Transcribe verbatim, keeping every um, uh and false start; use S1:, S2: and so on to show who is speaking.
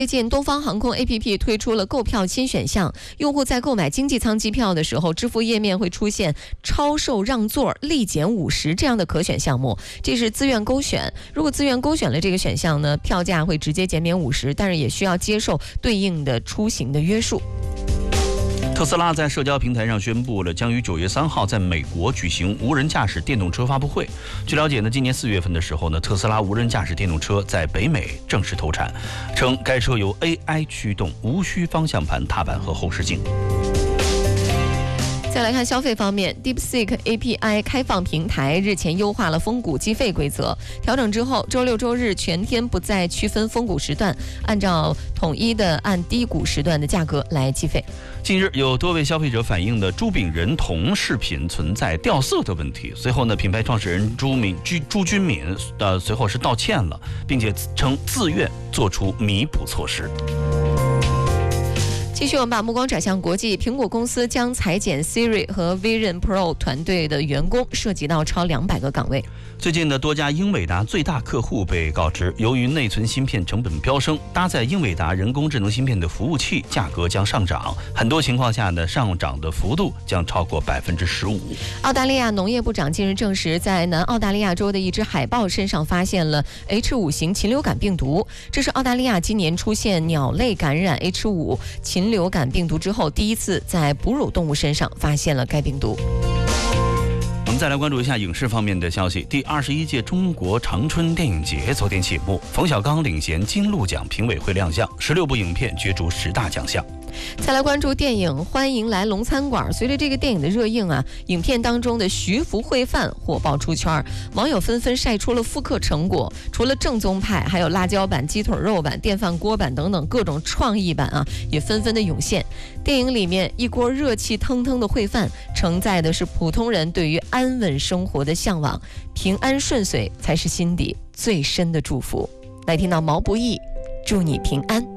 S1: 最近，东方航空 A P P 推出了购票新选项，用户在购买经济舱机票的时候，支付页面会出现超售让座立减五十这样的可选项目，这是自愿勾选。如果自愿勾选了这个选项呢，票价会直接减免五十，但是也需要接受对应的出行的约束。
S2: 特斯拉在社交平台上宣布了，将于九月三号在美国举行无人驾驶电动车发布会。据了解呢，今年四月份的时候呢，特斯拉无人驾驶电动车在北美正式投产，称该车由 A I 驱动，无需方向盘、踏板和后视镜。
S1: 再来看消费方面 ，DeepSeek A P I 开放平台日前优化了风谷计费规则，调整之后，周六周日全天不再区分风谷时段，按照统一的按低谷时段的价格来计费。
S2: 近日，有多位消费者反映的朱炳仁同视频存在掉色的问题，随后呢，品牌创始人朱敏朱朱军敏呃随后是道歉了，并且称自愿做出弥补措施。
S1: 继续，我们把目光转向国际。苹果公司将裁减 Siri 和 Vision Pro 团队的员工，涉及到超两百个岗位。
S2: 最近的多家英伟达最大客户被告知，由于内存芯片成本飙升，搭载英伟达人工智能芯片的服务器价格将上涨，很多情况下呢，上涨的幅度将超过百分之十五。
S1: 澳大利亚农业部长近日证实，在南澳大利亚州的一只海豹身上发现了 H 五 型禽流感病毒，这是澳大利亚今年出现鸟类感染 H 五 禽流感病毒之后，第一次在哺乳动物身上发现了该病毒。
S2: 我们再来关注一下影视方面的消息。第二十一届中国长春电影节昨天启幕，冯小刚领衔金鹿奖评委会亮相，十六部影片角逐十大奖项。
S1: 再来关注电影《欢迎来龙餐馆》。随着这个电影的热映啊，影片当中的徐福烩饭火爆出圈，网友纷纷晒出了复刻成果。除了正宗派，还有辣椒版、鸡腿肉版、电饭锅版等等各种创意版啊，也纷纷的涌现。电影里面一锅热气腾腾的烩饭，承载的是普通人对于安稳生活的向往，平安顺遂才是心底最深的祝福。来听到毛不易，祝你平安。